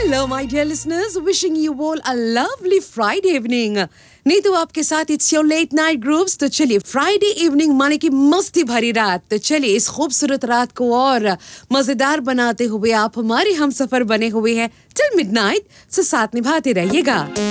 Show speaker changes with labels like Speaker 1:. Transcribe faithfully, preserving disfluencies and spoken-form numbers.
Speaker 1: Hello, my dear listeners. Wishing you all a lovely Friday evening. Neetu आपके साथ it's your let night groups. तो चलिए Friday evening माने की मस्ती भरी रात। तो चलिए इस खूबसूरत रात को और मजेदार बनाते हुए आप हमारे हम सफर बने हुए हैं टिल मिडनाइट। सो साथ निभाते रहिएगा।